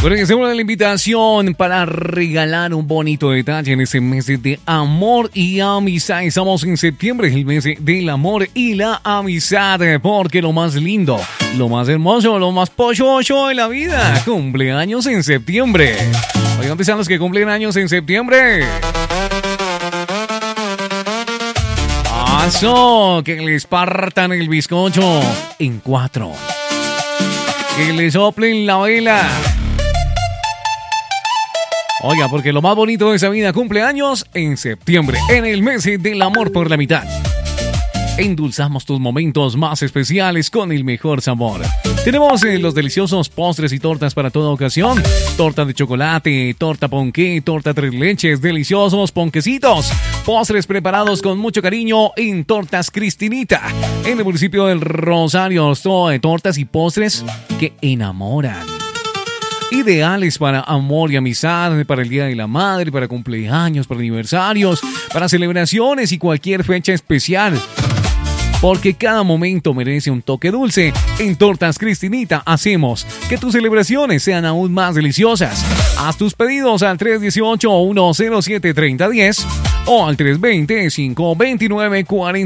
Bueno, que hacemos la invitación para regalar un bonito detalle en este mes de amor y amistad. Estamos en septiembre, el mes del amor y la amistad, porque lo más lindo, lo más hermoso, lo más pochocho de la vida, cumpleaños en septiembre. Oigan, ¿dónde están los que cumplen años en septiembre? ¡Paso! Que les partan el bizcocho en 4. Que les soplen la vela. Oiga, porque lo más bonito de esa vida cumple años en septiembre, en el mes del amor por la mitad. Endulzamos tus momentos más especiales con el mejor sabor. Tenemos los deliciosos postres y tortas para toda ocasión. Torta de chocolate, torta ponqué, torta tres leches, deliciosos ponquecitos. Postres preparados con mucho cariño en Tortas Cristinita. En el municipio del Rosario, tortas y postres que enamoran. Ideales para amor y amistad, para el Día de la Madre, para cumpleaños, para aniversarios, para celebraciones y cualquier fecha especial. Porque cada momento merece un toque dulce. En Tortas Cristinita hacemos que tus celebraciones sean aún más deliciosas. Haz tus pedidos al 318-107-3010 o al 320-529-40.